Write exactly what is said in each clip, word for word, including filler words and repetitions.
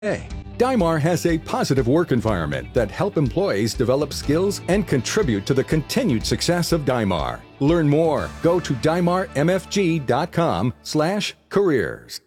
Hey, Dymar has a positive work environment that help employees develop skills and contribute to the continued success of Dymar. Learn more. Go to dymar m f g dot com slash careers.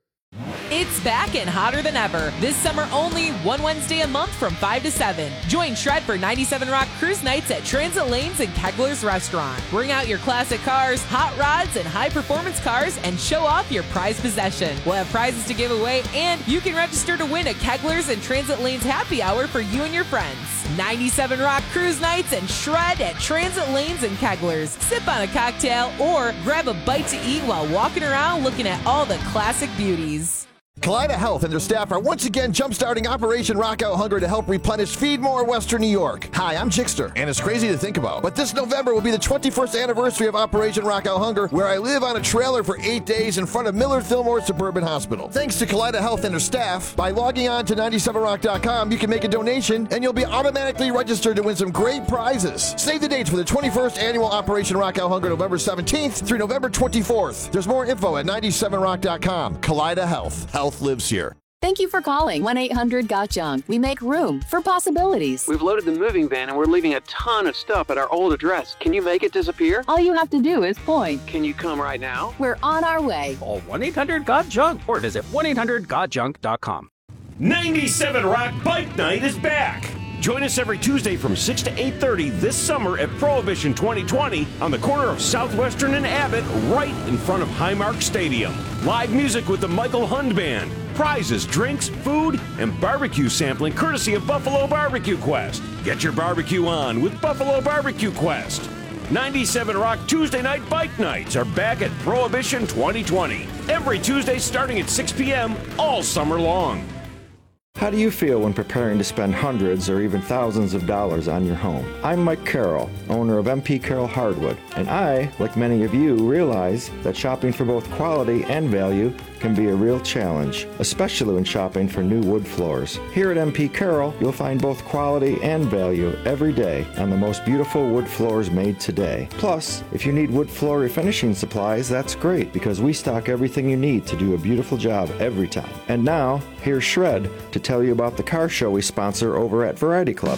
It's back and hotter than ever. This summer only, one Wednesday a month from five to seven. Join Shred for ninety-seven Rock Cruise Nights at Transit Lanes and Kegler's Restaurant. Bring out your classic cars, hot rods, and high-performance cars and show off your prized possession. We'll have prizes to give away, and you can register to win a Kegler's and Transit Lanes happy hour for you and your friends. ninety-seven Rock Cruise Nights and Shred at Transit Lanes and Kegler's. Sip on a cocktail or grab a bite to eat while walking around looking at all the classic beauties. Kaleida Health and their staff are once again jumpstarting Operation Rock Out Hunger to help replenish Feed More Western New York. Hi, I'm Jixter, and it's crazy to think about, but this November will be the twenty-first anniversary of Operation Rock Out Hunger, where I live on a trailer for eight days in front of Millard Fillmore Suburban Hospital. Thanks to Kaleida Health and their staff, by logging on to ninety-seven rock dot com, you can make a donation, and you'll be automatically registered to win some great prizes. Save the dates for the twenty-first annual Operation Rock Out Hunger, November seventeenth through November twenty-fourth. There's more info at ninety-seven rock dot com. Kaleida Health. Health lives here. Thank you for calling one eight hundred got junk. We make room for possibilities. We've loaded the moving van and we're leaving a ton of stuff at our old address. Can you make it disappear? All you have to do is point. Can you come right now? We're on our way. Call one eight hundred got junk or visit one eight hundred got junk dot com. ninety-seven Rock Bike Night is back. Join us every Tuesday from six to eight thirty this summer at Prohibition twenty twenty on the corner of Southwestern and Abbott, right in front of Highmark Stadium. Live music with the Michael Hund Band, prizes, drinks, food, and barbecue sampling courtesy of Buffalo Barbecue Quest. Get your barbecue on with Buffalo Barbecue Quest. ninety-seven Rock Tuesday Night Bike Nights are back at Prohibition twenty twenty. Every Tuesday starting at six p.m. all summer long. How do you feel when preparing to spend hundreds or even thousands of dollars on your home? I'm Mike Carroll, owner of M P Carroll Hardwood, and I, like many of you, realize that shopping for both quality and value can be a real challenge, especially when shopping for new wood floors. Here at M P Carroll, you'll find both quality and value every day on the most beautiful wood floors made today. Plus, if you need wood floor refinishing supplies, that's great because we stock everything you need to do a beautiful job every time. And now, here's Shred to tell you about the car show we sponsor over at Variety Club.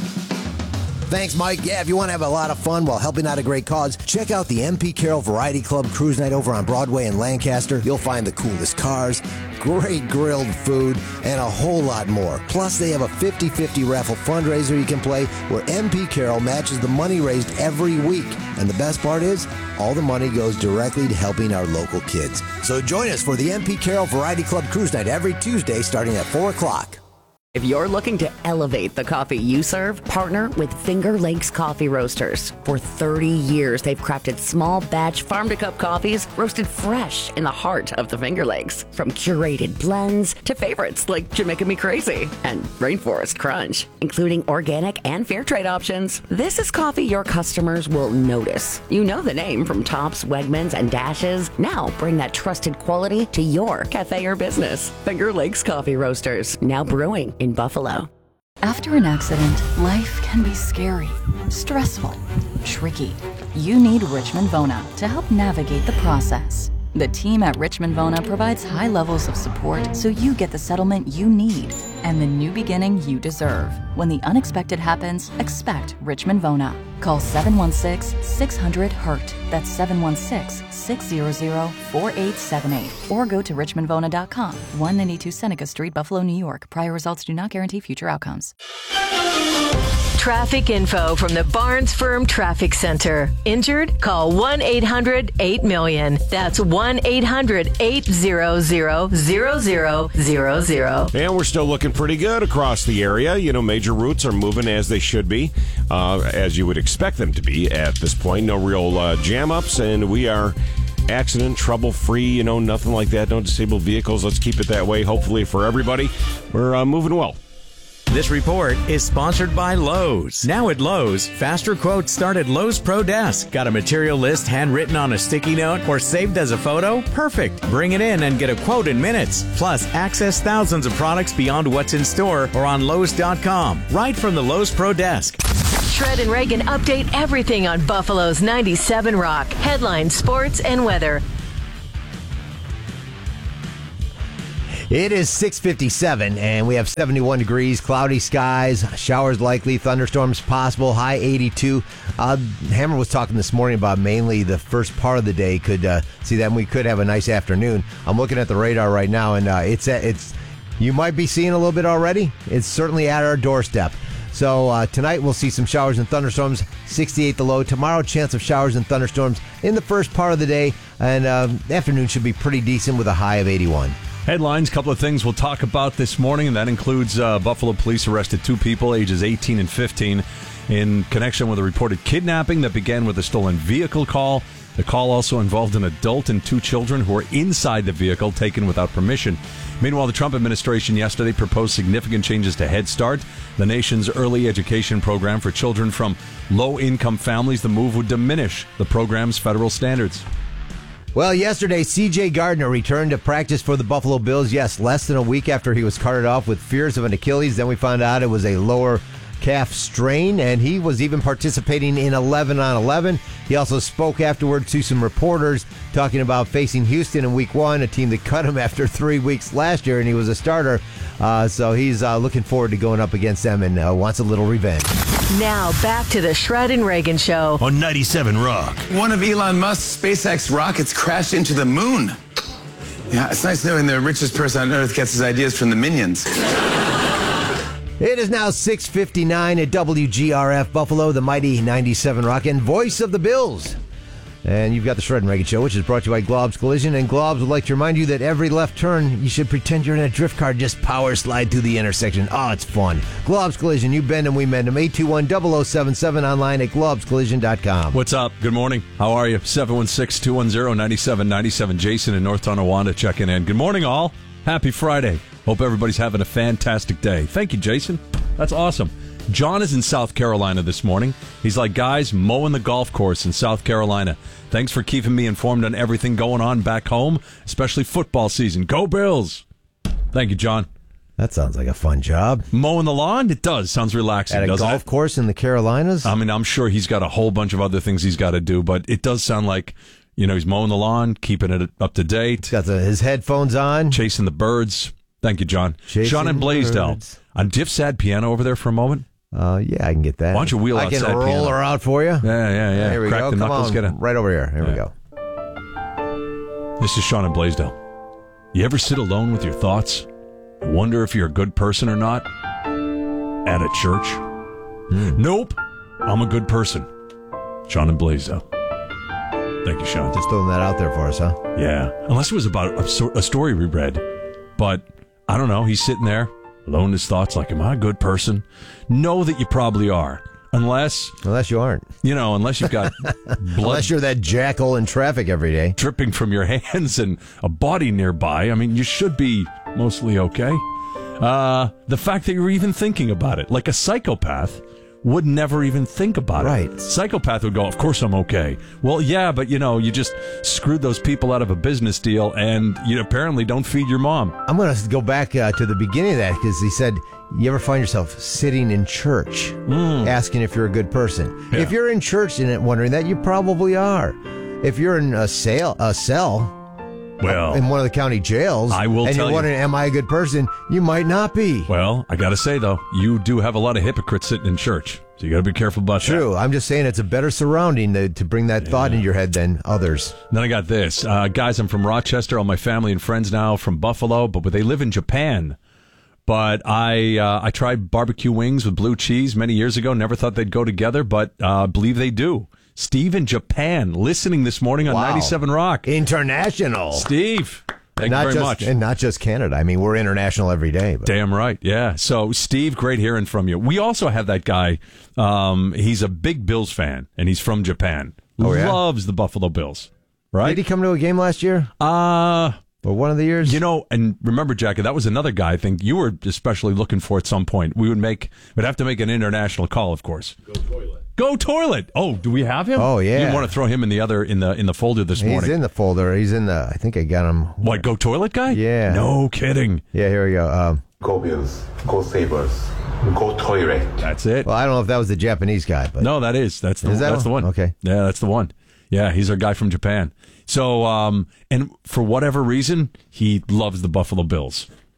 Thanks, Mike. Yeah, if you want to have a lot of fun while helping out a great cause, check out the M P Carroll Variety Club Cruise Night over on Broadway in Lancaster. You'll find the coolest cars, great grilled food, and a whole lot more. Plus, they have a fifty fifty raffle fundraiser you can play where M P Carroll matches the money raised every week. And the best part is, all the money goes directly to helping our local kids. So join us for the M P Carroll Variety Club Cruise Night every Tuesday starting at four o'clock. If you're looking to elevate the coffee you serve, partner with Finger Lakes Coffee Roasters. For thirty years, they've crafted small batch farm-to-cup coffees roasted fresh in the heart of the Finger Lakes. From curated blends to favorites like Jamaica Me Crazy and Rainforest Crunch, including organic and fair trade options. This is coffee your customers will notice. You know the name from Tops, Wegmans, and Dashes. Now bring that trusted quality to your cafe or business. Finger Lakes Coffee Roasters, now brewing in Buffalo. After an accident, life can be scary, stressful, tricky. You need Richmond Vona to help navigate the process. The team at Richmond Vona provides high levels of support so you get the settlement you need and the new beginning you deserve. When the unexpected happens, expect Richmond Vona. Call seven one six, six hundred, hurt. That's seven one six, six hundred, four eight seven eight. Or go to richmond vona dot com. one ninety-two Seneca Street, Buffalo, New York. Prior results do not guarantee future outcomes. Traffic info from the Barnes Firm Traffic Center. Injured? Call one eight hundred eight million. That's one eight hundred eight hundred zero zero zero zero. And we're still looking pretty good across the area. You know, major routes are moving as they should be, uh, as you would expect them to be at this point. No real uh, jam-ups, and we are accident, trouble-free, you know, nothing like that. No disabled vehicles. Let's keep it that way, hopefully, for everybody. We're uh, moving well. This report is sponsored by Lowe's. Now at Lowe's, faster quotes start at Lowe's Pro Desk. Got a material list handwritten on a sticky note or saved as a photo? Perfect. Bring it in and get a quote in minutes. Plus, access thousands of products beyond what's in store or on Lowe's dot com. Right from the Lowe's Pro Desk. Shred and Reagan update everything on Buffalo's ninety-seven Rock. Headlines, sports, and weather. It is six fifty-seven, and we have seventy-one degrees, cloudy skies, showers likely, thunderstorms possible, high eighty-two. Uh, Hammer was talking this morning about mainly the first part of the day. Could uh, see that we could have a nice afternoon. I'm looking at the radar right now, and uh, it's it's you might be seeing a little bit already. It's certainly at our doorstep. So uh, tonight we'll see some showers and thunderstorms, sixty-eight the low. Tomorrow, chance of showers and thunderstorms in the first part of the day, and uh, the afternoon should be pretty decent with a high of eighty-one. Headlines, couple of things we'll talk about this morning, and that includes uh, Buffalo police arrested two people, ages eighteen and fifteen, in connection with a reported kidnapping that began with a stolen vehicle call. The call also involved an adult and two children who were inside the vehicle, taken without permission. Meanwhile, the Trump administration yesterday proposed significant changes to Head Start, the nation's early education program for children from low-income families. The move would diminish the program's federal standards. Well, yesterday, C J Gardner returned to practice for the Buffalo Bills. Yes, less than a week after he was carted off with fears of an Achilles. Then we found out it was a lower calf strain, and he was even participating in eleven on eleven. He also spoke afterward to some reporters talking about facing Houston in week one, a team that cut him after three weeks last year, and he was a starter. Uh, so he's uh, looking forward to going up against them and uh, wants a little revenge. Now back to the Shred and Reagan Show on ninety-seven Rock. One of Elon Musk's SpaceX rockets crashed into the moon. Yeah, it's nice knowing the richest person on Earth gets his ideas from the minions. It is now six fifty-nine at W G R F Buffalo, the mighty ninety-seven Rock, and voice of the Bills. And you've got the Shred and Reagan Show, which is brought to you by Glob's Collision. And Glob's would like to remind you that every left turn, you should pretend you're in a drift car. Just power slide through the intersection. Oh, it's fun. Glob's Collision, you bend them, we mend them. eight two one, zero zero seven seven, online at globs collision dot com. What's up? Good morning. How are you? seven one six, two one zero, nine seven nine seven. Jason in North Tonawanda checking in. Good morning, all. Happy Friday. Hope everybody's having a fantastic day. Thank you, Jason. That's awesome. John is in South Carolina this morning. He's like, guys, mowing the golf course in South Carolina. Thanks for keeping me informed on everything going on back home, especially football season. Go Bills! Thank you, John. That sounds like a fun job. Mowing the lawn? It does. Sounds relaxing, At a doesn't golf it? course in the Carolinas? I mean, I'm sure he's got a whole bunch of other things he's got to do, but it does sound like, you know, he's mowing the lawn, keeping it up to date. He's got the, his headphones on. Chasing the birds. Thank you, John. Chasing Sean in Blaisdell. birds. On Diff Sad Piano over there for a moment. Uh, yeah, I can get that. Why don't you wheel I out can Sad roll Piano? her out for you. Yeah, yeah, yeah. Here we Crack go. the Come knuckles. on. Get it. Right over here. Here Yeah. we go. This is Sean in Blaisdell. You ever sit alone with your thoughts? Wonder if you're a good person or not? At a church? Mm. Nope. I'm a good person. Sean in Blaisdell. Thank you, Sean. Just throwing that out there for us, huh? Yeah. Unless it was about a, so- a story we read. But, I don't know. He's sitting there, alone in his thoughts, like, am I a good person? Know that you probably are. Unless... Unless you aren't. You know, unless you've got blood... Unless you're that jackal in traffic every day. Dripping from your hands and a body nearby. I mean, you should be mostly okay. Uh, the fact that you're even thinking about it. Like a psychopath would never even think about right. it. Right. Psychopath would go, of course I'm okay. Well, yeah, but, you know, you just screwed those people out of a business deal and you apparently don't feed your mom. I'm going to go back uh, to the beginning of that because he said, you ever find yourself sitting in church mm. asking if you're a good person? Yeah. If you're in church and wondering that, you probably are. If you're in a, sale, a cell... Well, in one of the county jails, I will and tell you're wondering, you, am I a good person? You might not be. Well, I got to say, though, you do have a lot of hypocrites sitting in church, so you got to be careful about True. that. True. I'm just saying it's a better surrounding to, to bring that yeah. thought into your head than others. Then I got this. Uh, guys, I'm from Rochester. All my family and friends now from Buffalo, but they live in Japan. But I uh, I tried barbecue wings with blue cheese many years ago. Never thought they'd go together, but uh, believe they do. Steve in Japan, listening this morning on wow. ninety-seven Rock. International. Steve. Thank not you very just, much. And not just Canada. I mean, we're international every day. But. Damn right, yeah. So, Steve, great hearing from you. We also have that guy. Um, he's a big Bills fan, and he's from Japan. Oh, yeah? Loves the Buffalo Bills, right? Did he come to a game last year? Uh, or one of the years? You know, and remember, Jackie, that was another guy I think you were especially looking for at some point. We would make, we'd have to make an international call, of course. Go toilet. Go toilet. Oh, do we have him? Oh, yeah. You want to throw him in the other in the in the folder this He's morning? He's in the folder. He's in the. I think I got him. What? Go toilet guy? Yeah. No kidding. Yeah. Here we go. Um, go Bills. Go Sabres. Go toilet. That's it. Well, I don't know if that was the Japanese guy, but no, that is that's the is that that's one? the one. Okay. Yeah, that's the one. Yeah, he's our guy from Japan. So, um, and for whatever reason, he loves the Buffalo Bills.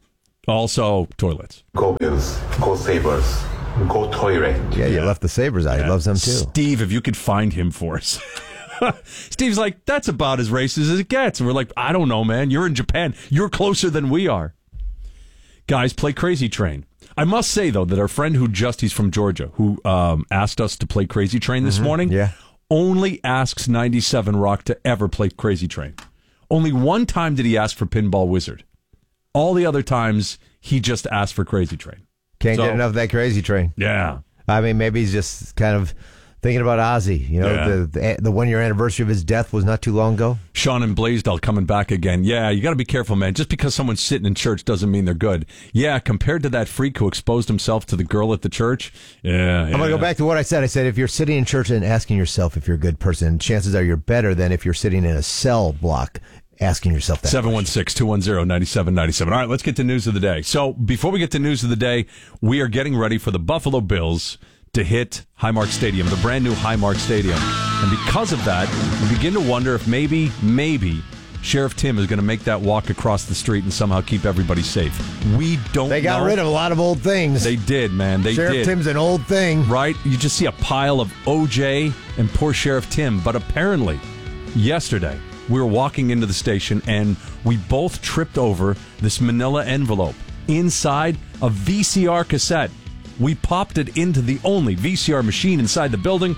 Also, toilets. Go Bills. Go Sabres. Go Toilet. Yeah, you left the Sabres out. Yeah. He loves them too. Steve, if you could find him for us. Steve's like, that's about as racist as it gets. And we're like, I don't know, man. You're in Japan. You're closer than we are. Guys, play Crazy Train. I must say, though, that our friend who just, he's from Georgia, who um, asked us to play Crazy Train this Mm-hmm. morning, Yeah. only asks ninety-seven Rock to ever play Crazy Train. Only one time did he ask for Pinball Wizard. All the other times, he just asked for Crazy Train. Can't So- get enough of that Crazy Train. Yeah. I mean, maybe he's just kind of thinking about Ozzy. You know, Yeah. the, the the one year anniversary of his death was not too long ago. Sean and Blaisdell coming back again. Yeah, you got to be careful, man. Just because someone's sitting in church doesn't mean they're good. Yeah, compared to that freak who exposed himself to the girl at the church. Yeah, I'm going to go back to what I said. I said if you're sitting in church and asking yourself if you're a good person, chances are you're better than if you're sitting in a cell block asking yourself that. seven one six, two one zero, nine seven nine seven. All right, let's get to news of the day. So before we get to news of the day, we are getting ready for the Buffalo Bills to hit Highmark Stadium, the brand new Highmark Stadium. And because of that, we begin to wonder if maybe, maybe Sheriff Tim is going to make that walk across the street and somehow keep everybody safe. We don't They got know. rid of a lot of old things. They did, man. They Sheriff did. Tim's an old thing. Right? You just see a pile of O J and poor Sheriff Tim. But apparently, yesterday, we were walking into the station and we both tripped over this manila envelope. Inside, a V C R cassette. We popped it into the only V C R machine inside the building.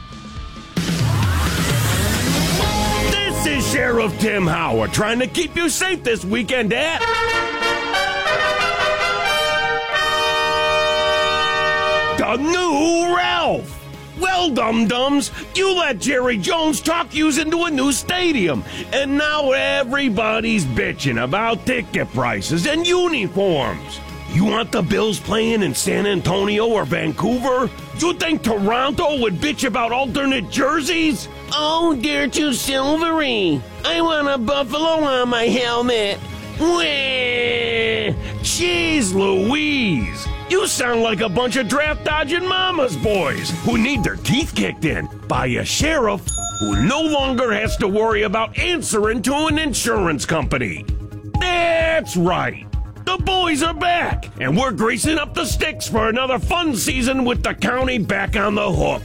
This is Sheriff Tim Howard trying to keep you safe this weekend at the new Ralph. Well, dum-dums, you let Jerry Jones talk you into a new stadium, and now everybody's bitching about ticket prices and uniforms. You want the Bills playing in San Antonio or Vancouver? You think Toronto would bitch about alternate jerseys? Oh, they're too silvery. I want a buffalo on my helmet. Wah! Jeez Louise! You sound like a bunch of draft-dodging mama's boys who need their teeth kicked in by a sheriff who no longer has to worry about answering to an insurance company. That's right. The boys are back, and we're greasing up the sticks for another fun season with the county back on the hook.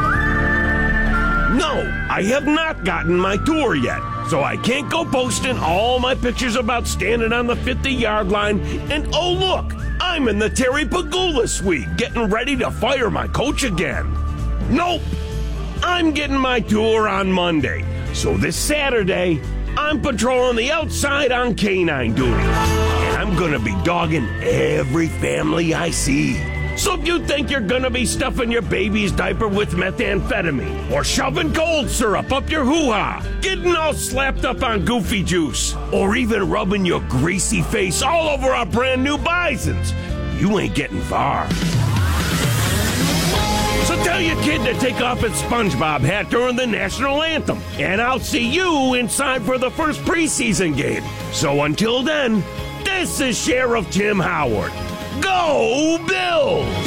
No, I have not gotten my tour yet, so I can't go posting all my pictures about standing on the fifty-yard line and, oh, look, I'm in the Terry Pagula suite getting ready to fire my coach again. Nope, I'm getting my tour on Monday, so this Saturday, I'm patrolling the outside on canine duty. And I'm gonna be dogging every family I see. So if you think you're gonna be stuffing your baby's diaper with methamphetamine, or shoving cold syrup up your hoo-ha, getting all slapped up on Goofy Juice, or even rubbing your greasy face all over our brand new Bisons, you ain't getting far. So tell your kid to take off its SpongeBob hat during the national anthem, and I'll see you inside for the first preseason game. So until then, this is Sheriff Tim Howard. Go Bills!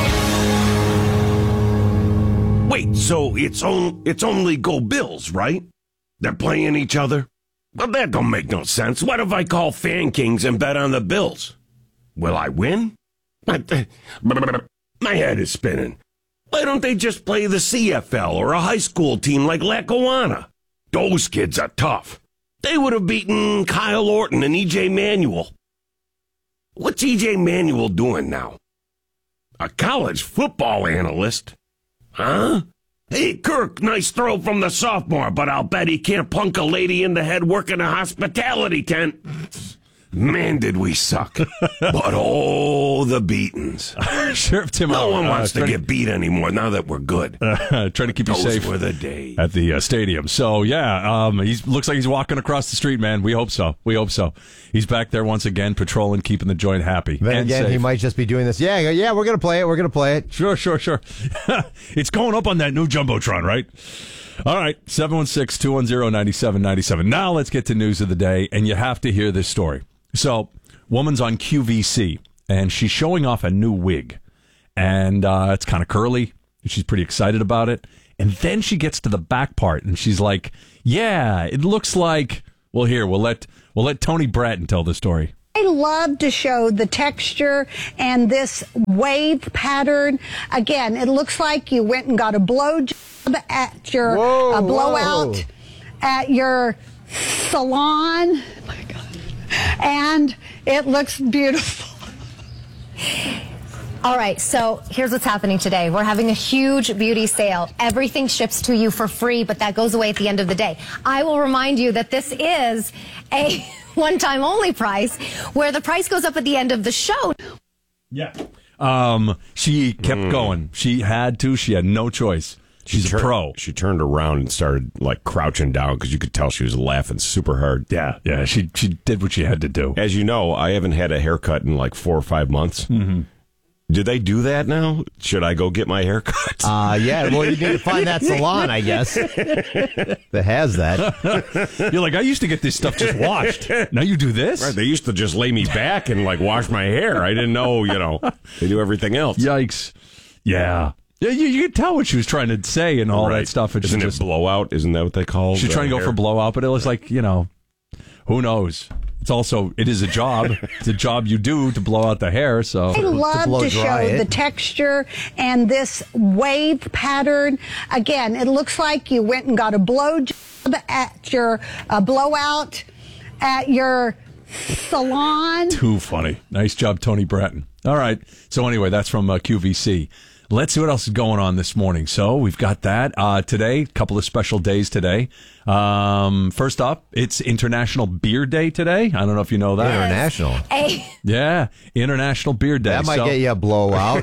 Wait, so it's on, it's only Go Bills, right? They're playing each other? Well, that don't make no sense. What if I call Fan Kings and bet on the Bills? Will I win? My head is spinning. Why don't they just play the C F L or a high school team like Lackawanna? Those kids are tough. They would have beaten Kyle Orton and E J Manuel. What's E J Manuel doing now? A college football analyst? Huh? Hey, Kirk, nice throw from the sophomore, but I'll bet he can't punk a lady in the head working a hospitality tent. Man, did we suck. But oh, the beatings. Sheriff Tim No Howard, one wants uh, to get beat anymore now that we're good. Uh, trying to keep you Those safe were the days. at the uh, stadium. So, yeah, um, he looks like he's walking across the street, man. We hope so. We hope so. He's back there once again, patrolling, keeping the joint happy. Then and again, safe. he might just be doing this. Yeah, yeah, we're going to play it. We're going to play it. Sure, sure, sure. It's going up on that new Jumbotron, right? All right, seven one six, two one zero, nine seven nine seven. Now let's get to news of the day, and you have to hear this story. So, woman's on Q V C, and she's showing off a new wig. And uh, it's kind of curly. She's pretty excited about it. And then she gets to the back part, and she's like, yeah, it looks like... Well, here, we'll let we'll let Tony Bratton tell the story. I love to show the texture and this wave pattern. Again, it looks like you went and got a blow job at your Whoa, a blowout whoa. at your salon. Oh my God. And it looks beautiful. All right, so here's what's happening today. We're having a huge beauty sale. Everything ships to you for free, but that goes away at the end of the day. I will remind you that this is a one-time only price, where the price goes up at the end of the show. Yeah. Um, she kept Mm. going. She had to. She had no choice. She's She a tur- pro. She turned around and started like crouching down because you could tell she was laughing super hard. Yeah, yeah. She she did what she had to do. As you know, I haven't had a haircut in like four or five months. Mm-hmm. Do they do that now? Should I go get my hair cut? Uh, yeah, well, you need to find that salon, I guess, that has that. You're like, I used to get this stuff just washed. Now you do this? Right, they used to just lay me back and like wash my hair. I didn't know, you know, they do everything else. Yikes. Yeah. Yeah, you, you could tell what she was trying to say and all Right. that stuff. And Isn't she it just, blowout? Isn't that what they call she's the trying to go hair? for blowout, but it was like, you know, who knows? It's also, it is a job. It's a job you do to blow out the hair. So I love to, to show it. the texture and this wave pattern. Again, it looks like you went and got a blow job at your uh, blowout at your salon. Too funny. Nice job, Tony Bratton. All right. So anyway, that's from uh, Q V C. Let's see what else is going on this morning. So we've got that uh, today. A couple of special days today. Um, first up, it's International Beer Day today. I don't know if you know that. International. Hey. Yeah, International Beer Day. That might So- get you a blowout.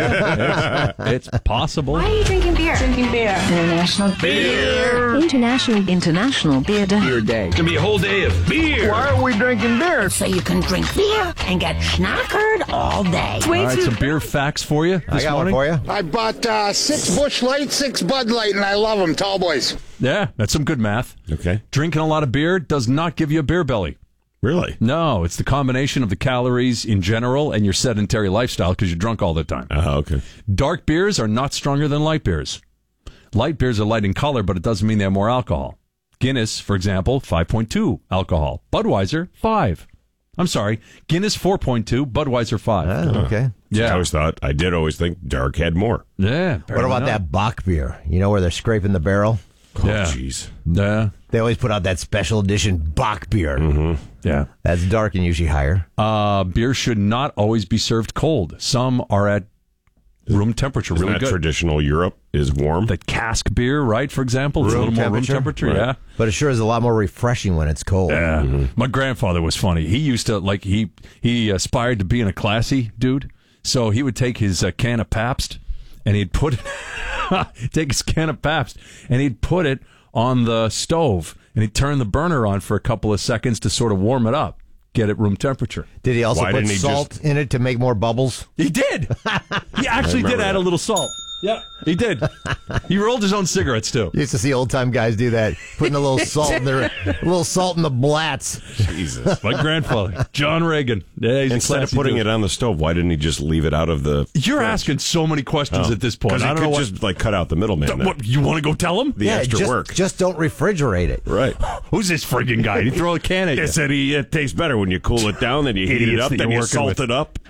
Yeah, it's, it's possible. Why are you drinking beer? Drinking beer. International Beer. International International Beer Day. Beer day. It's going to be a whole day of beer. Why are we drinking beer? So you can drink beer and get schnockered all day. All right, some beer facts for you this I got morning. one for you. I bought uh, six Busch Light, six Bud Light, and I love them, tall boys. Yeah, that's some good math. Okay. Drinking a lot of beer does not give you a beer belly. Really? No, it's the combination of the calories in general and your sedentary lifestyle because you're drunk all the time. Oh, okay. Dark beers are not stronger than light beers. Light beers are light in color, but it doesn't mean they have more alcohol. Guinness, for example, five point two alcohol. Budweiser, five. I'm sorry, Guinness four point two, Budweiser five. Oh, okay. Yeah. I always thought, I did always think dark had more. Yeah. What about that Bach beer? You know where they're scraping the barrel? Oh, Yeah. jeez. Yeah. They always put out that special edition Bach beer. Mm-hmm. Yeah. That's dark and usually higher. Uh, beer should not always be served cold. Some are at room temperature, Isn't really that good. traditional Europe is warm? The cask beer, right, for example, it's a little more room temperature, Right. yeah. But it sure is a lot more refreshing when it's cold. Yeah. Mm-hmm. My grandfather was funny. He used to, like, he he aspired to being a classy dude. So he would take his uh, can of Pabst and he'd put it, take his can of Pabst and he'd put it on the stove and he'd turn the burner on for a couple of seconds to sort of warm it up, get it room temperature. Did he also Why put didn't he salt just- in it to make more bubbles? He did. He actually did remember add that. a little salt. Yeah, he did. He rolled his own cigarettes too. You used to see old time guys do that, putting a little salt in their, a little salt in the blats. Jesus. My grandfather, John Reagan. Yeah, he's a Instead of classy putting dude. it on the stove, why didn't he just leave it out of the... You're asking so many questions Oh. at this point. 'Cause he I don't could know what. just like cut out the middleman. Th- then. what, you want to go tell him? The yeah, extra just, work. Just don't refrigerate it. Right. Who's this friggin' guy? He throw a can at They you. said he, it tastes better when you cool it down, then you heat it Idiots up, that then you're you working salt with. it up.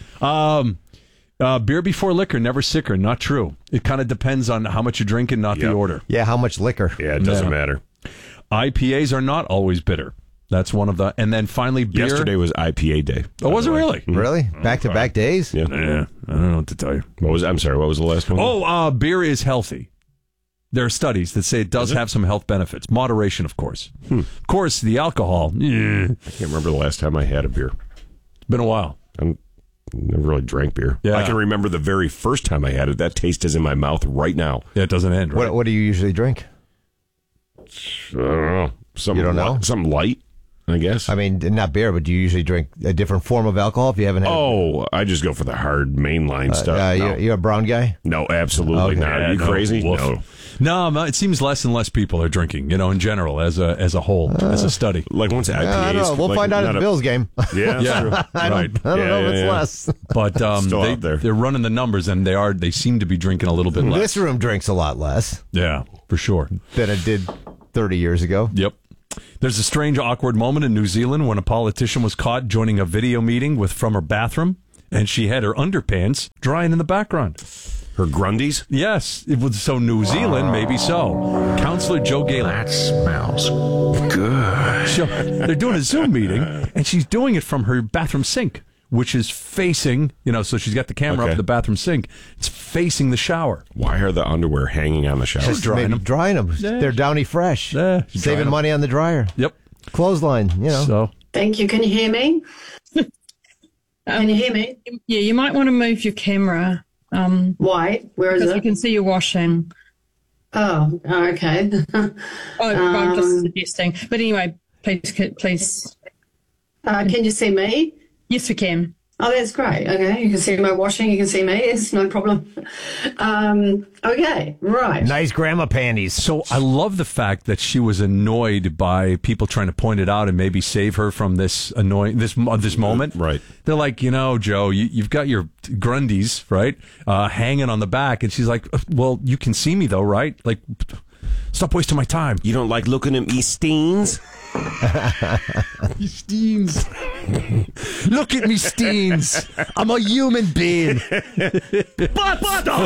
Um, uh, beer before liquor, never sicker. Not true. It kind of depends on how much you're drinking, not the Yep. order. Yeah, how much liquor? Yeah, it doesn't Yeah. matter. I P As are not always bitter. That's one of the. And then finally, beer. Yesterday was I P A day. Oh, was it by the way. really? Mhm. Really? Back to back days? Yeah. Yeah, I don't know what to tell you. What was? I'm sorry. What was the last one? Oh, uh, beer is healthy. There are studies that say it does Is it? have some health benefits. Moderation, of course. Hmm. Of course, the alcohol. eh, I can't remember the last time I had a beer. been a while. I'm never really drank beer. Yeah. I can remember the very first time I had it. That taste is in my mouth right now. Yeah, it doesn't end. Right? What, what do you usually drink? I don't know. Something You don't know? li- something light, I guess. I mean, not beer, but do you usually drink a different form of alcohol if you haven't had oh, I just go for the hard mainline uh, stuff. uh, no. you, you're a brown guy? no, absolutely Okay. not. Are you Yeah, no. crazy? Woof. No. No, no, it seems less and less people are drinking. You know, in general, as a as a whole, as a study. Like once I P As. Uh, I don't know. We'll like, find out at not the a- Bills game. Yeah, that's Yeah. true. I don't, Right. I don't Yeah, know yeah, if it's yeah. less. But um, Still they, out there. they're running the numbers, and they are they seem to be drinking a little bit less. This room drinks a lot less Yeah, for sure. than it did thirty years ago. Yep. There's a strange, awkward moment in New Zealand when a politician was caught joining a video meeting with from her bathroom, and she had her underpants drying in the background. Her Grundies? Yes. It was so New Zealand, maybe so. Councillor Joe Galen. That smells good. So they're doing a Zoom meeting, and she's doing it from her bathroom sink, which is facing, you know, so she's got the camera Okay. up the bathroom sink. It's facing the shower. Why are the underwear hanging on the shower? Just drying them. Drying them. Yeah. They're Downy Fresh. Yeah, Saving money on the dryer. Yep. Clothesline, you know. So Thank you. Can you hear me? Can you hear me? Yeah, you might want to move your camera. Um, Why? Where is because it? you can see you washing. Oh, oh, okay. Oh, I'm just Um, suggesting. But anyway, please, please. Uh, can you see me? Yes, we can. Oh, that's great. Okay, you can see my washing. You can see me. It's no problem. Um, okay, right. Nice grandma panties. So I love the fact that she was annoyed by people trying to point it out and maybe save her from this annoying this uh, this moment. Right. They're like, you know, Joe, you, you've got your Grundies, right, uh, hanging on the back, and she's like, well, you can see me though, right? Like, stop wasting my time. You don't like looking at me steens? Steens. Look at me, Steens. I'm a human being. Butt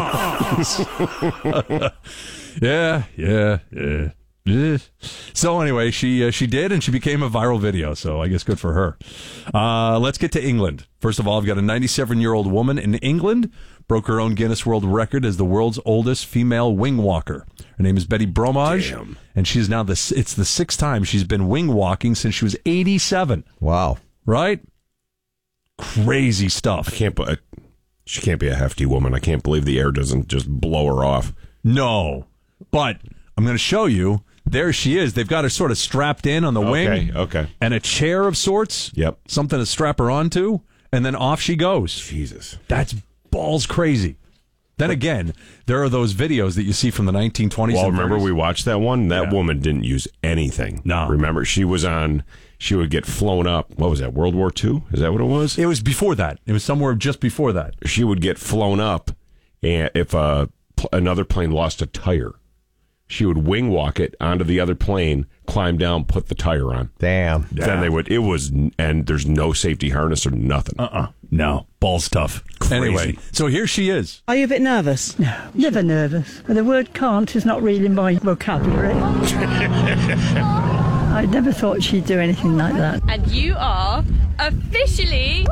yeah, yeah, yeah. Yeah. So anyway, she uh, she did, and she became a viral video. So I guess good for her. Uh, let's get to England. First of all, I've got a ninety-seven-year-old woman in England broke her own Guinness World Record as the world's oldest female wing walker. Her name is Betty Bromage, Damn. and she's now the it's the sixth time she's been wing walking since she was eighty-seven. Wow, right? Crazy stuff. I can't. bu- She can't be a hefty woman. I can't believe the air doesn't just blow her off. No, but I'm going to show you. There she is. They've got her sort of strapped in on the Okay, wing. okay. And a chair of sorts. Yep. Something to strap her onto. And then off she goes. Jesus. That's balls crazy. Then again, there are those videos that you see from the nineteen twenties. Well, and remember thirties. we watched that one? That Yeah. woman didn't use anything. No. Remember, she was on, she would get flown up. What was that, World War Two? Is that what it was? It was before that. It was somewhere just before that. She would get flown up, and if a, another plane lost a tire, she would wing walk it onto the other plane, climb down, put the tire on. Damn. Then they would, it was, and there's no safety harness or nothing. Uh-uh. No. Balls tough. Crazy. Anyway, so here she is. Are you a bit nervous? No, never nervous. But the word can't is not really my vocabulary. I never thought she'd do anything like that. And you are officially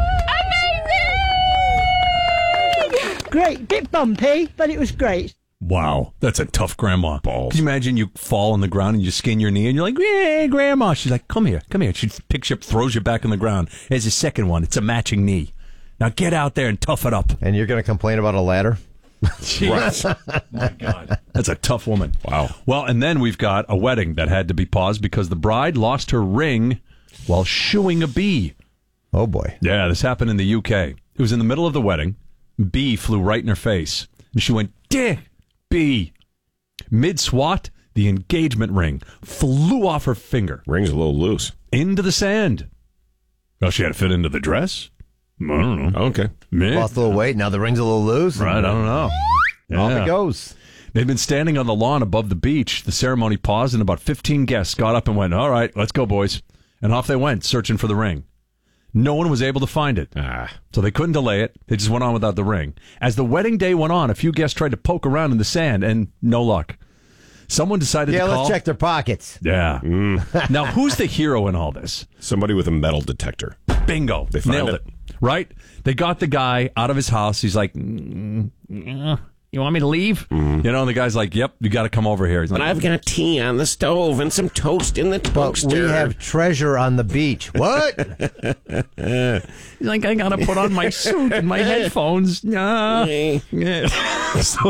amazing! Great, bit bumpy, but it was great. Wow, that's a tough grandma. Balls. Can you imagine you fall on the ground and you skin your knee and you're like, yeah, grandma. She's like, come here, come here. She picks you up, throws you back on the ground. There's a second one. It's a matching knee. Now get out there and tough it up. And you're going to complain about a ladder? Jeez. My God. That's a tough woman. Wow. Well, and then we've got a wedding that had to be paused because the bride lost her ring while shooing a bee. Oh, boy. Yeah, this happened in the U K. It was in the middle of the wedding. Bee flew right in her face. And she went, "Deh, bee." Mid-swat, the engagement ring flew off her finger. Ring's a little loose. Into the sand. Well, she had to fit into the dress. I don't know. Okay. Meh. Lost a little weight. Now the ring's a little loose. Right, I don't know. Off Yeah. it goes. They'd been standing on the lawn above the beach. The ceremony paused, and about fifteen guests got up and went, "All right, let's go, boys." And off they went, searching for the ring. No one was able to find it. Ah. So they couldn't delay it. They just went on without the ring. As the wedding day went on, a few guests tried to poke around in the sand, and no luck. Someone decided Yeah, to call. let's check their pockets. Yeah. Now, who's the hero in all this? Somebody with a metal detector. Bingo. They find Nailed it. it. Right? They got the guy out of his house. He's like, mm, yeah, you want me to leave? Mm-hmm. You know, and the guy's like, yep, you got to come over here. He's like, But I've got tea on the stove and some toast in the But toaster. we have treasure on the beach. What? He's like, I got to put on my suit and my headphones. Nah. Yeah. So,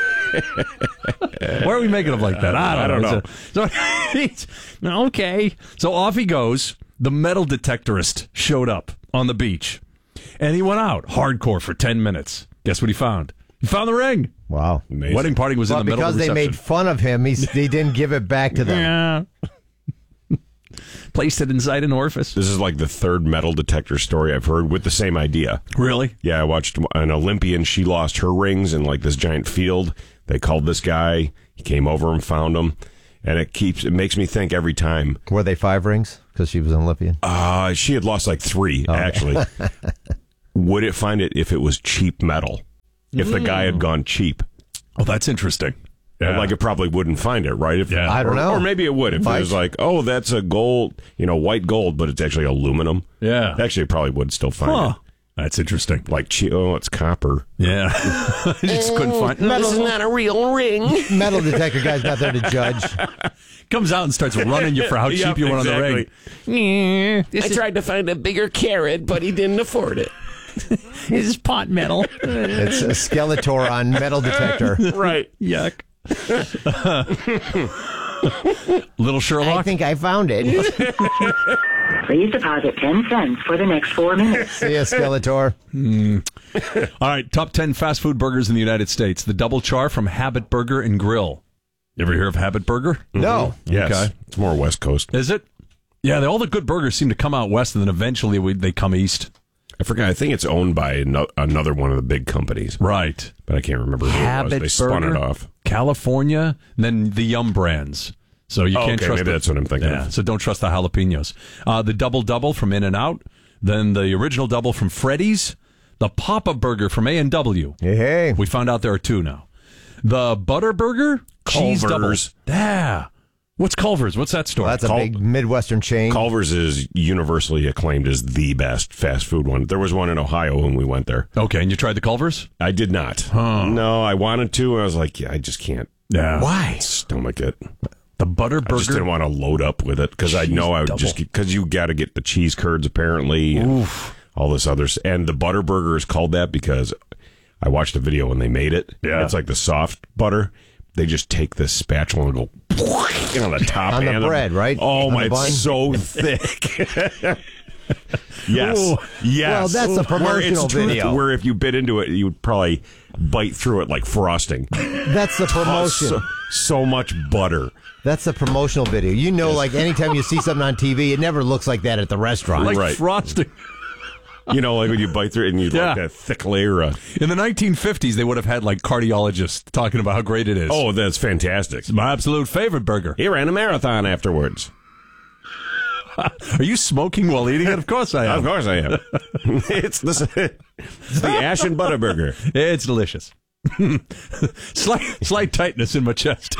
why are we making him like that? I don't, I don't know. So, okay. So off he goes. The metal detectorist showed up on the beach. And he went out hardcore for ten minutes. Guess what he found? He found the ring. Wow. Amazing. Wedding party was Well, in the middle of because the they reception. made fun of him, he's, they didn't give it back to them. Yeah. Placed it inside an orifice. This is like the third metal detector story I've heard with the same idea. Really? Yeah, I watched an Olympian. She lost her rings in like this giant field. They called this guy. He came over and found them. and it keeps it makes me think every time. Were they five rings? Because she was an Olympian? Uh, she had lost like three, okay. actually. Would it find it if it was cheap metal? If mm. the guy had gone cheap? Oh, that's interesting. Yeah. Like it probably wouldn't find it, right? If, yeah. I don't or, know. Or maybe it would if Might. It was like, oh, that's a gold, you know, white gold, but it's actually aluminum. Yeah. Actually, it probably would still find huh. it. That's interesting. Like, oh, it's copper. Yeah. I just couldn't find it. This is not a real ring. Metal detector guy's not there to judge. Comes out and starts running you for how cheap yep, you went exactly. on the ring. Yeah, I is... tried to find a bigger carrot, but he didn't afford it. This is pot metal. It's a Skeletor on metal detector. Right. Yuck. Little Sherlock? I think I found it. Please deposit ten cents for the next four minutes. See ya, Skeletor. Mm. All right, top ten fast food burgers in the United States. The Double Char from Habit Burger and Grill. You ever hear of Habit Burger? No. Mm-hmm. Yes. Okay. It's more West Coast. Is it? Yeah, they, all the good burgers seem to come out west, and then eventually we, they come east. I forgot. I think it's owned by no, another one of the big companies. Right. But I can't remember who Habit it was. They Burger, spun it off. California, and then the Yum brands. So you oh, can't okay, trust maybe the, that's what I'm thinking yeah, of. So don't trust the jalapenos. Uh, the Double Double from In-N-Out. Then the original double from Freddy's. The Papa Burger from A and W. Hey, hey. We found out there are two now. The Butter Burger. Cheese doubles. Yeah. What's Culver's? What's that store? Well, that's a Cul- big Midwestern chain. Culver's is universally acclaimed as the best fast food one. There was one in Ohio when we went there. Okay, and you tried the Culver's? I did not. Huh. No, I wanted to, and I was like, yeah, I just can't. Yeah. Why? Stomach it. The Butter Burger? I just didn't want to load up with it because I know I would double. just because you got to get the cheese curds apparently. And Oof. all this other and the Butter Burger is called that because I watched a video when they made it. Yeah. It's like the soft butter. They just take this spatula and go you know, the top on the and bread, the, right? Oh on my, it's so thick. Yes. Ooh. Yes. Well, that's a promotional where video. Truth, where if you bit into it, you would probably bite through it like frosting. That's the promotion. So, so much butter. That's the promotional video. You know, like anytime you see something on T V, it never looks like that at the restaurant. Like right. frosting. You know, like when you bite through it and you yeah. like that thick layer of... In the nineteen fifties, they would have had like cardiologists talking about how great it is. Oh, that's fantastic. It's my absolute favorite burger. He ran a marathon afterwards. Are you smoking while eating it? Of course I am. Of course I am. it's, the, it's the Ash and Butter Burger. It's delicious. slight, slight tightness in my chest.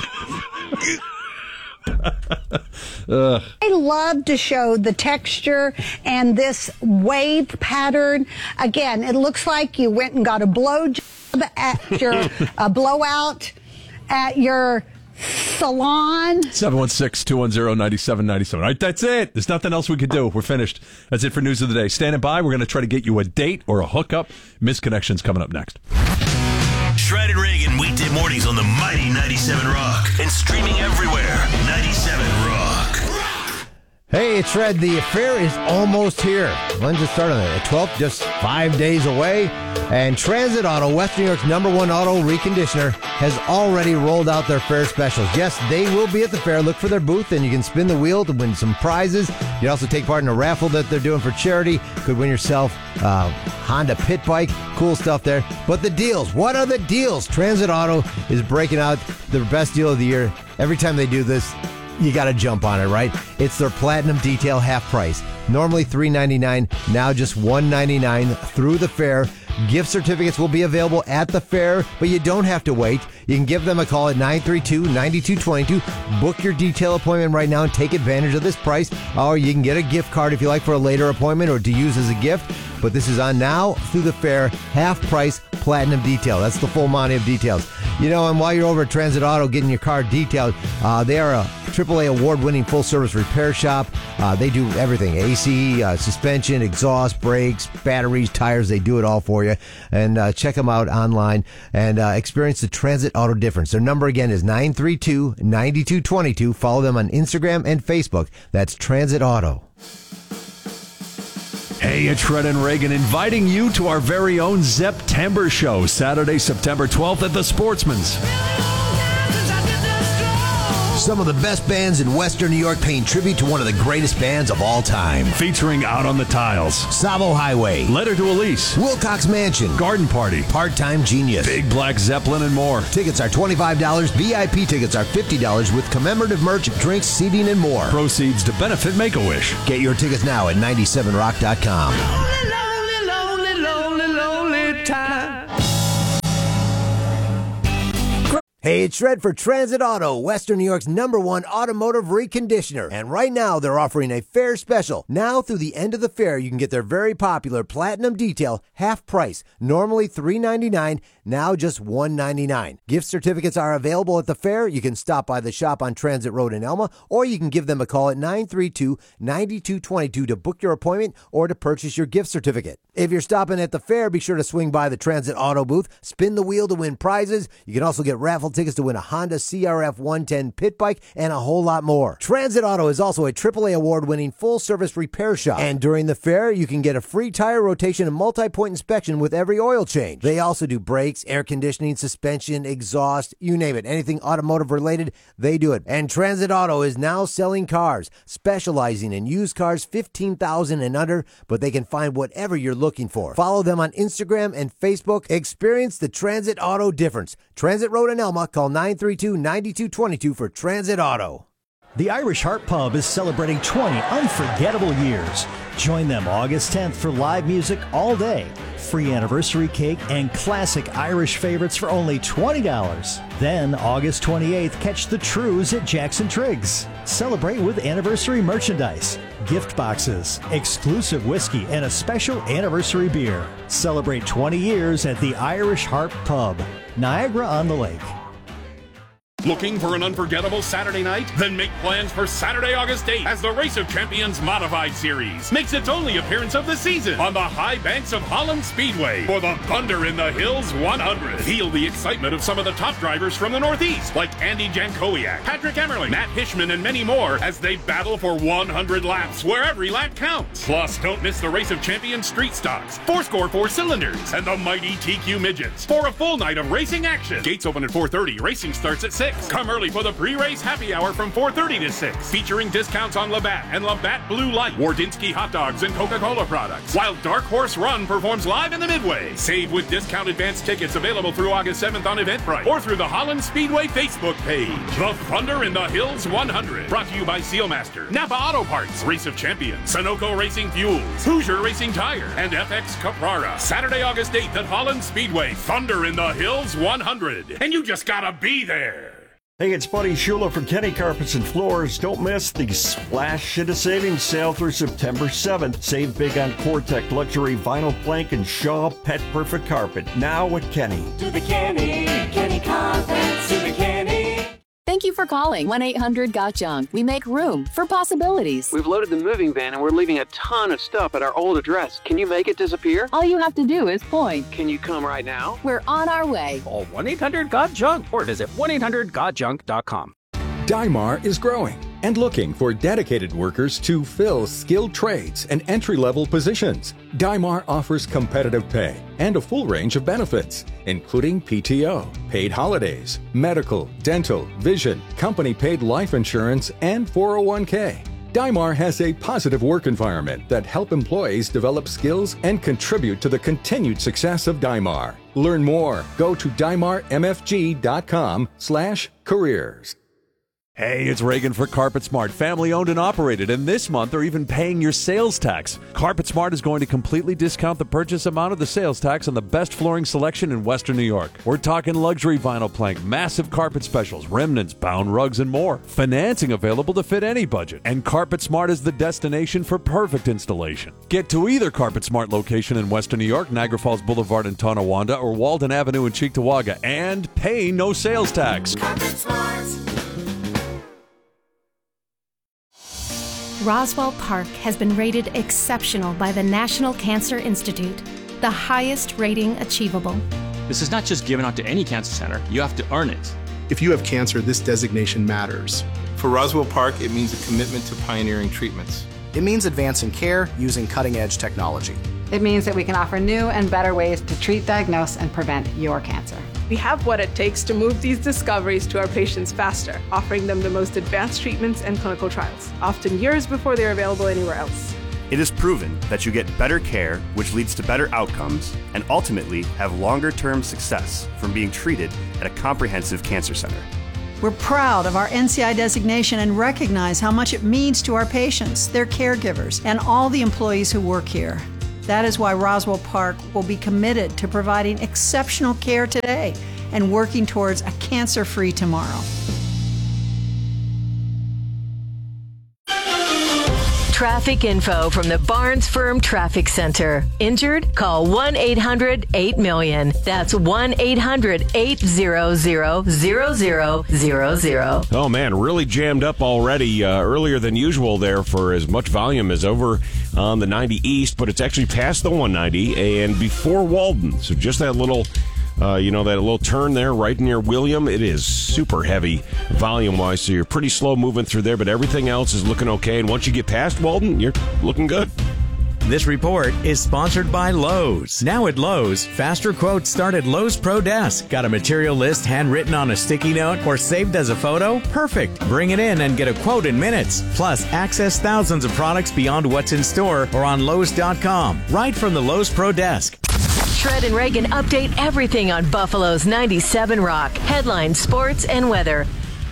I love to show the texture and this wave pattern. Again, it looks like you went and got a blow job at your uh, blowout at your salon. seven one six, two one zero, nine seven nine seven. All right, that's it. There's nothing else we could do. We're finished. That's it for News of the Day. Standing by. We're going to try to get you a date or a hookup. Misconnections coming up next. Shred and Reagan weekday mornings on the mighty ninety-seven Rock and streaming everywhere. ninety-seven Rock. Hey, it's Shred. The affair is almost here. When's it start on the twelfth? Just five days away. And Transit Auto, Western New York's number one auto reconditioner, has already rolled out their fair specials. Yes, they will be at the fair. Look for their booth, and you can spin the wheel to win some prizes. You can also take part in a raffle that they're doing for charity. Could win yourself a Honda Pit Bike. Cool stuff there. But the deals, what are the deals? Transit Auto is breaking out the best deal of the year. Every time they do this, you got to jump on it, right? It's their Platinum Detail half price. Normally three ninety-nine, now just one ninety-nine through the fair. Gift certificates will be available at the fair, but you don't have to wait. You can give them a call at nine three two, nine two two two. Book your detail appointment right now and take advantage of this price. Or you can get a gift card if you like for a later appointment or to use as a gift. But this is on now through the fair, half price Platinum Detail. That's the full monty of details. You know, and while you're over at Transit Auto getting your car detailed, uh, they are a triple A award-winning full-service repair shop. Uh, they do everything. A C, uh, suspension, exhaust, brakes, batteries, tires. They do it all for you. And uh, check them out online and uh, experience the Transit Auto difference. Their number again is nine three two, nine two two two. Follow them on Instagram and Facebook. That's Transit Auto. Hey, it's Shred and Reagan inviting you to our very own September show, Saturday, September twelfth at the Sportsman's. Some of the best bands in Western New York paying tribute to one of the greatest bands of all time. Featuring Out on the Tiles, Savo Highway, Letter to Elise, Wilcox Mansion, Garden Party, Part-Time Genius, Big Black Zeppelin, and more. Tickets are twenty-five dollars. V I P tickets are fifty dollars with commemorative merch, drinks, seating, and more. Proceeds to benefit Make-A-Wish. Get your tickets now at ninety-seven rock dot com. Lonely, lonely, lonely, lonely time. Hey, it's Shred for Transit Auto, Western New York's number one automotive reconditioner. And right now, they're offering a fair special. Now through the end of the fair, you can get their very popular Platinum Detail half price. Normally three ninety-nine, now just one ninety-nine. Gift certificates are available at the fair. You can stop by the shop on Transit Road in Elma, or you can give them a call at nine three two, nine two two two to book your appointment or to purchase your gift certificate. If you're stopping at the fair, be sure to swing by the Transit Auto booth, spin the wheel to win prizes. You can also get raffle tickets to win a Honda C R F one ten pit bike and a whole lot more. Transit Auto is also a triple A award-winning full-service repair shop. And during the fair, you can get a free tire rotation and multi-point inspection with every oil change. They also do brakes, air conditioning, suspension, exhaust, you name it. Anything automotive-related, they do it. And Transit Auto is now selling cars, specializing in used cars fifteen thousand dollars and under, but they can find whatever you're looking for. Follow them on Instagram and Facebook. Experience the Transit Auto difference. Transit Road in Elma. Call nine three two, nine two two two for Transit Auto. The Irish Heart Pub is celebrating twenty unforgettable years. Join them August tenth for live music all day, free anniversary cake, and classic Irish favorites for only twenty dollars. Then August twenty-eighth, catch the Trues at Jackson Triggs. Celebrate with anniversary merchandise, gift boxes, exclusive whiskey, and a special anniversary beer. Celebrate twenty years at the Irish Heart Pub, Niagara-on-the-Lake. Looking for an unforgettable Saturday night? Then make plans for Saturday, August eighth as the Race of Champions Modified Series makes its only appearance of the season on the high banks of Holland Speedway for the Thunder in the Hills one hundred. Feel the excitement of some of the top drivers from the Northeast like Andy Jankowiak, Patrick Emmerling, Matt Hishman, and many more as they battle for one hundred laps where every lap counts. Plus, don't miss the Race of Champions Street Stocks, four score four cylinders, and the mighty T Q Midgets for a full night of racing action. Gates open at four thirty. Racing starts at six. Come early for the pre-race happy hour from four thirty to six, featuring discounts on Labatt and Labatt Blue Light, Wardinsky hot dogs, and Coca-Cola products, while Dark Horse Run performs live in the Midway. Save with discount advance tickets available through August seventh on Eventbrite or through the Holland Speedway Facebook page. The Thunder in the Hills one hundred, brought to you by Sealmaster, Napa Auto Parts, Race of Champions, Sunoco Racing Fuels, Hoosier Racing Tire, and F X Caprara. Saturday, August eighth at Holland Speedway, Thunder in the Hills one hundred. And you just gotta be there. Hey, it's Buddy Shula from Kenny Carpets and Floors. Don't miss the Splash Shit of Savings sale through September seventh. Save big on Cortec Luxury Vinyl Plank and Shaw Pet Perfect Carpet. Now at Kenny. To the Kenny, Kenny Carpets, to the Kenny. Thank you for calling one eight hundred got junk. We make room for possibilities. We've loaded the moving van and we're leaving a ton of stuff at our old address. Can you make it disappear? All you have to do is point. Can you come right now? We're on our way. Call one eight hundred got junk or visit one eight hundred got junk dot com. Dymar is growing and looking for dedicated workers to fill skilled trades and entry-level positions. Dymar offers competitive pay and a full range of benefits, including P T O, paid holidays, medical, dental, vision, company-paid life insurance, and four oh one k. Dymar has a positive work environment that help employees develop skills and contribute to the continued success of Dymar. Learn more. Go to dymar m f g dot com slash careers. Hey, it's Reagan for Carpet Smart, family owned and operated, and this month they're even paying your sales tax. Carpet Smart is going to completely discount the purchase amount of the sales tax on the best flooring selection in Western New York. We're talking luxury vinyl plank, massive carpet specials, remnants, bound rugs, and more. Financing available to fit any budget, and Carpet Smart is the destination for perfect installation. Get to either Carpet Smart location in Western New York, Niagara Falls Boulevard in Tonawanda, or Walden Avenue in Cheektowaga, and pay no sales tax. Carpet Smart. Roswell Park has been rated exceptional by the National Cancer Institute, the highest rating achievable. This is not just given out to any cancer center. You have to earn it. If you have cancer, this designation matters. For Roswell Park, it means a commitment to pioneering treatments. It means advancing care using cutting-edge technology. It means that we can offer new and better ways to treat, diagnose, and prevent your cancer. We have what it takes to move these discoveries to our patients faster, offering them the most advanced treatments and clinical trials, often years before they're available anywhere else. It is proven that you get better care, which leads to better outcomes, and ultimately have longer-term success from being treated at a comprehensive cancer center. We're proud of our N C I designation and recognize how much it means to our patients, their caregivers, and all the employees who work here. That is why Roswell Park will be committed to providing exceptional care today and working towards a cancer-free tomorrow. Traffic info from the Barnes Firm Traffic Center. Injured? Call one eight hundred eight million. That's one eight hundred eight hundred zero zero zero zero. Oh, man, really jammed up already uh, earlier than usual there for as much volume as over on the ninety East, but it's actually past the one ninety and before Walden. So just that little... Uh, you know, that little turn there right near William, it is super heavy volume-wise, so you're pretty slow moving through there, but everything else is looking okay. And once you get past Walden, you're looking good. This report is sponsored by Lowe's. Now at Lowe's, faster quotes start at Lowe's Pro Desk. Got a material list handwritten on a sticky note or saved as a photo? Perfect. Bring it in and get a quote in minutes. Plus, access thousands of products beyond what's in store or on Lowe's dot com, right from the Lowe's Pro Desk. Shred and Reagan update everything on Buffalo's ninety-seven Rock. Headlines, sports, and weather.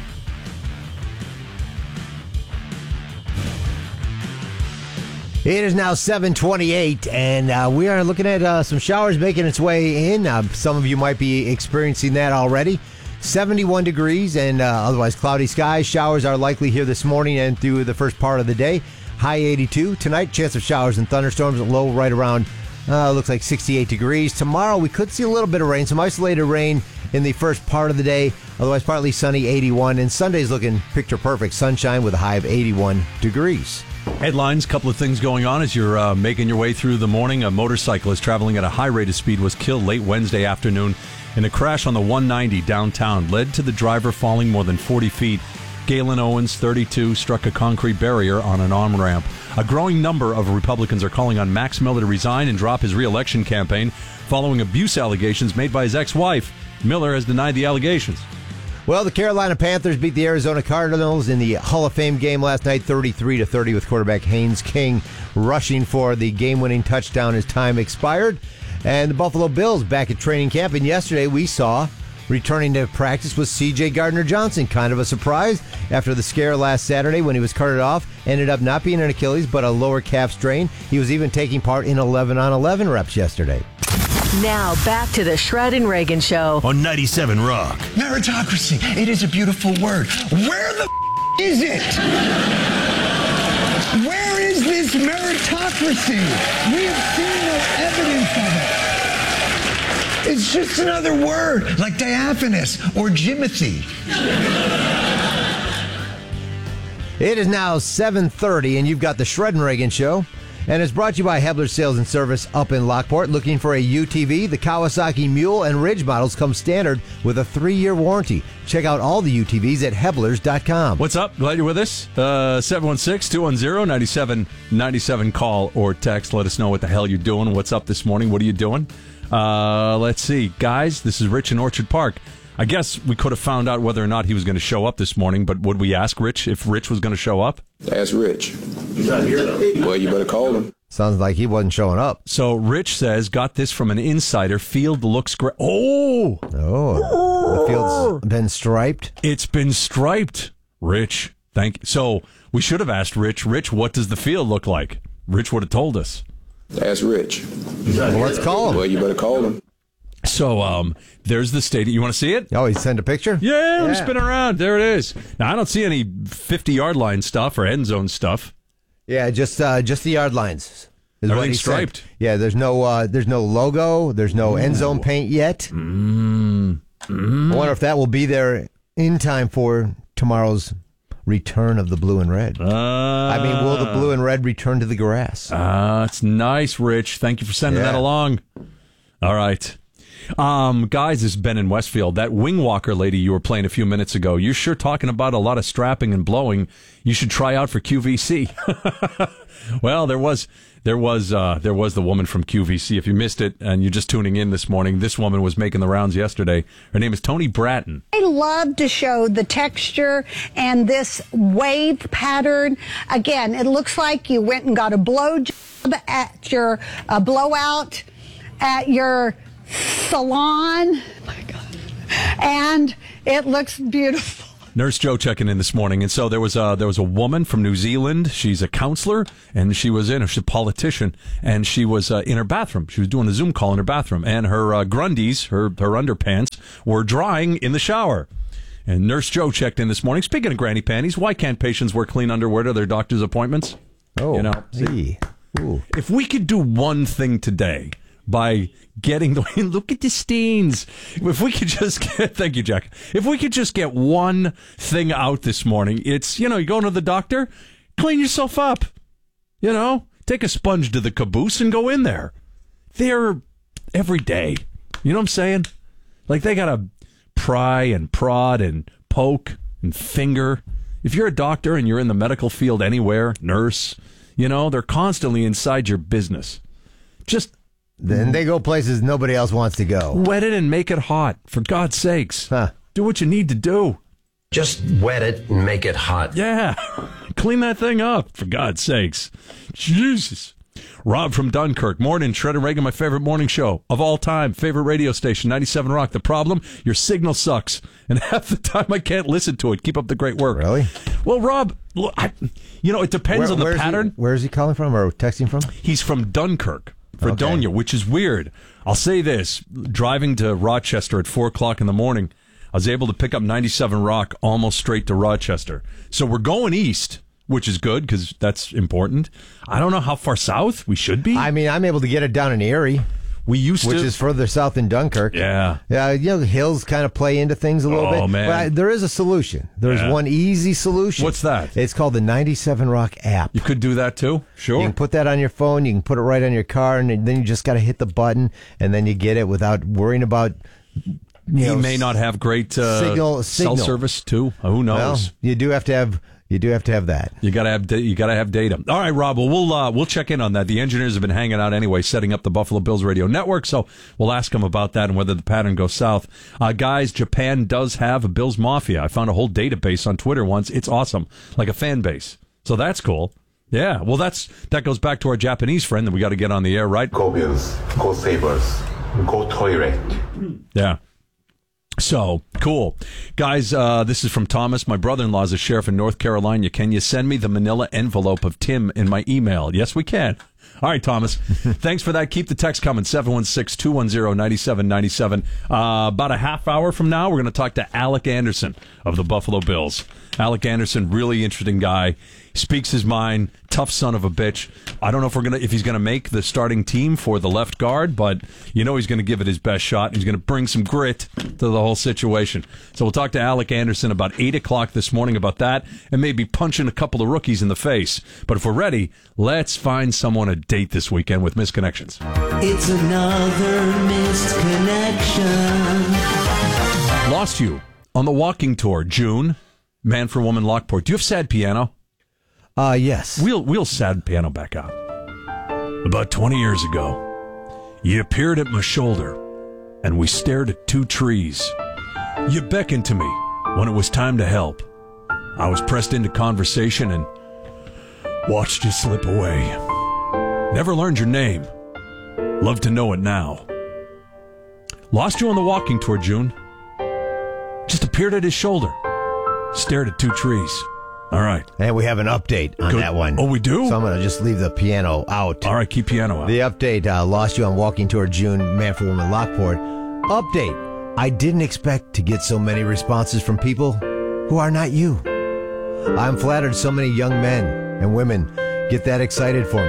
It is now seven twenty-eight, and uh, we are looking at uh, some showers making its way in. Uh, some of you might be experiencing that already. seventy-one degrees and uh, otherwise cloudy skies. Showers are likely here this morning and through the first part of the day. High eighty-two. Tonight, chance of showers and thunderstorms. Low right around, uh, looks like sixty-eight degrees. Tomorrow, we could see a little bit of rain, some isolated rain in the first part of the day. Otherwise, partly sunny, eighty-one. And Sunday's looking picture perfect. Sunshine with a high of eighty-one degrees. Headlines, couple of things going on as you're uh, making your way through the morning. A motorcyclist traveling at a high rate of speed was killed late Wednesday afternoon in a crash on the one ninety downtown. Led to the driver falling more than forty feet. Galen Owens, thirty-two, struck a concrete barrier on an on-ramp. A growing number of Republicans are calling on Max Miller to resign and drop his re-election campaign following abuse allegations made by his ex-wife. Miller has denied the allegations. Well, the Carolina Panthers beat the Arizona Cardinals in the Hall of Fame game last night, thirty-three to thirty, with quarterback Haynes King rushing for the game-winning touchdown as time expired. And the Buffalo Bills back at training camp. And yesterday we saw returning to practice was C J Gardner-Johnson. Kind of a surprise after the scare last Saturday when he was carted off. Ended up not being an Achilles, but a lower calf strain. He was even taking part in eleven on eleven reps yesterday. Now, back to the Shred and Reagan Show. On ninety-seven Rock. Meritocracy. It is a beautiful word. Where the f- is it? Where is this meritocracy? We have seen no evidence of it. It's just another word, like diaphanous or Jimothy. It is now seven thirty, and you've got the Shred and Reagan Show. And it's brought to you by Hebler Sales and Service up in Lockport. Looking for a U T V? The Kawasaki Mule and Ridge models come standard with a three-year warranty. Check out all the U T Vs at Heblers dot com. What's up? Glad you're with us. Uh, seven one six, two one zero, nine seven nine seven. Call or text. Let us know what the hell you're doing. What's up this morning? What are you doing? Uh, let's see. Guys, this is Rich in Orchard Park. I guess we could have found out whether or not he was going to show up this morning, but would we ask Rich if Rich was going to show up? Ask Rich. He's not here, though. Well, you better call him. Sounds like he wasn't showing up. So Rich says, got this from an insider. Field looks great. Oh! Oh. The field's been striped? It's been striped, Rich. Thank you. So we should have asked Rich, Rich, what does the field look like? Rich would have told us. Ask Rich. Well, let's call him. Well, you better call him. So um, there's the stadium. You want to see it? Oh, he sent a picture? Yeah, let me spin around. There it is. Now, I don't see any fifty-yard line stuff or end zone stuff. Yeah, just uh, just the yard lines. Is what he striped. Said. Yeah, there's no uh, there's no logo. There's no Ooh. end zone paint yet. Mm. Mm. I wonder if that will be there in time for tomorrow's return of the blue and red. Uh, I mean, will the blue and red return to the grass? Ah, uh, it's nice, Rich. Thank you for sending yeah. that along. All right. Um, guys, this is Ben in Westfield. That wing walker lady you were playing a few minutes ago, you're sure talking about a lot of strapping and blowing. You should try out for Q V C. Well, there was there was uh, there was the woman from Q V C. If you missed it and you're just tuning in this morning, this woman was making the rounds yesterday. Her name is Tony Bratton. I love to show the texture and this wave pattern. Again, it looks like you went and got a blow job at your uh, blowout at your salon. Oh my God. And it looks beautiful. Nurse Joe checking in this morning, and so there was a there was a woman from New Zealand. She's a counselor, and she was in. She's a politician, and she was uh, in her bathroom. She was doing a Zoom call in her bathroom, and her uh, grundies, her her underpants, were drying in the shower. And Nurse Joe checked in this morning. Speaking of granny panties, why can't patients wear clean underwear to their doctor's appointments? Oh, you know, see, Ooh. If we could do one thing today by getting the look at the stains. If we could just get, thank you, Jack. If we could just get one thing out this morning, it's, you know, you go to the doctor, clean yourself up. You know, take a sponge to the caboose and go in there. They're every day. You know what I'm saying? Like they got to pry and prod and poke and finger. If you're a doctor and you're in the medical field anywhere, nurse, you know, they're constantly inside your business. Just Then they go places nobody else wants to go. Wet it and make it hot, for God's sakes. Huh. Do what you need to do. Just wet it and make it hot. Yeah. Clean that thing up, for God's sakes. Jesus. Rob from Dunkirk. Morning, Shred and Reagan, my favorite morning show of all time. Favorite radio station, ninety-seven Rock. The problem? Your signal sucks. And half the time I can't listen to it. Keep up the great work. Really? Well, Rob, look, I, you know, it depends Where, on the pattern. He, where is he calling from or texting from? He's from Dunkirk. Fredonia, okay. Which is weird. I'll say this. Driving to Rochester at four o'clock in the morning, I was able to pick up ninety-seven Rock almost straight to Rochester. So we're going east, which is good because that's important. I don't know how far south we should be. I mean, I'm able to get it down in Erie. We used which to. Which is further south than Dunkirk. Yeah. Yeah, you know, the hills kind of play into things a little oh, bit. Oh, man. But I, there is a solution. There's yeah. one easy solution. What's that? It's called the ninety-seven Rock app. You could do that too? Sure. You can put that on your phone. You can put it right on your car, and then you just got to hit the button, and then you get it without worrying about... You he know, may not have great uh, signal, cell signal. service too. Who knows? Well, you do have to have... You do have to have that. You gotta have you gotta have data. All right, Rob. Well, we'll uh, we'll check in on that. The engineers have been hanging out anyway, setting up the Buffalo Bills radio network. So we'll ask them about that and whether the pattern goes south. Uh, guys, Japan does have a Bills Mafia. I found a whole database on Twitter once. It's awesome, like a fan base. So that's cool. Yeah. Well, that's that goes back to our Japanese friend that we got to get on the air, right? Go Bills. Go Sabres. Go toilet. Yeah. So, cool. Guys, uh, this is from Thomas. My brother-in-law is a sheriff in North Carolina. Can you send me the manila envelope of Tim in my email? Yes, we can. All right, Thomas. Thanks for that. Keep the text coming, seven one six, two one zero, nine seven nine seven. Uh, about a half hour from now, we're going to talk to Alec Anderson of the Buffalo Bills. Alec Anderson, really interesting guy. Speaks his mind. Tough son of a bitch. I don't know if we're gonna if he's gonna make the starting team for the left guard, but you know he's gonna give it his best shot. He's gonna bring some grit to the whole situation. So we'll talk to Alec Anderson about eight o'clock this morning about that, and maybe punching a couple of rookies in the face. But if we're ready, let's find someone to date this weekend with Missed Connections. It's another missed connection. Lost you on the walking tour, June. Man for Woman Lockport. Do you have sad piano? Uh, yes. We'll, we'll sad piano back out. About twenty years ago, you appeared at my shoulder, and we stared at two trees. You beckoned to me when it was time to help. I was pressed into conversation and watched you slip away. Never learned your name. Love to know it now. Lost you on the walking tour, June. Just appeared at his shoulder. Stared at two trees. All right. And we have an update on Good. that one. Oh, we do? So I'm going to just leave the piano out. All right, keep piano out. The update, uh, lost you on walking tour June, Man for Woman Lockport. Update. I didn't expect to get so many responses from people who are not you. I'm flattered so many young men and women get that excited for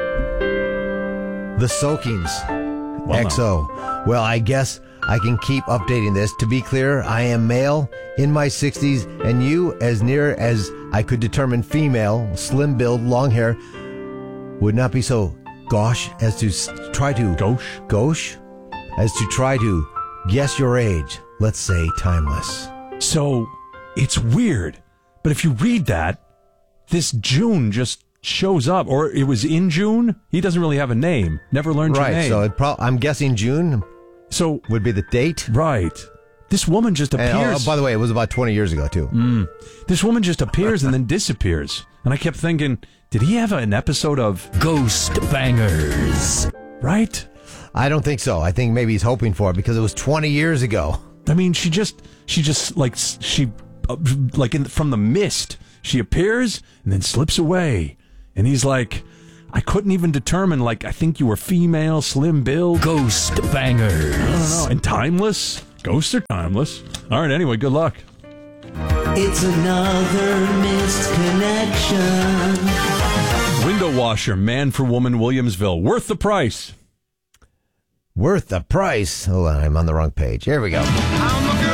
me. The Soakings. Well, X O. No. Well, I guess I can keep updating this. To be clear, I am male, in my sixties, and you, as near as I could determine female, slim build, long hair, would not be so gauche as to s- try to... Gauche? Gauche? As to try to Guess your age. Let's say timeless. So it's weird, but if you read that, this June just shows up, or it was in June. He doesn't really have a name. Never learned right, your name. So it pro- I'm guessing June. So would be the date. Right. This woman just appears. And, oh, by the way, it was about twenty years ago too. Mm. This woman just appears and then disappears, and I kept thinking, did he have an episode of Ghost Bangers? Right. I don't think so. I think maybe he's hoping for it because it was twenty years ago. I mean, she just, she just like she, uh, like in, from the mist, she appears and then slips away, and he's like, I couldn't even determine. Like, I think you were female, slim build, Ghost Bangers. I don't know. And timeless. Ghosts are timeless. All right. Anyway, good luck. It's another missed connection. Window washer, man for woman, Williamsville, worth the price. Worth the price. Hold on, I'm on the wrong page. Here we go. I'm a girl.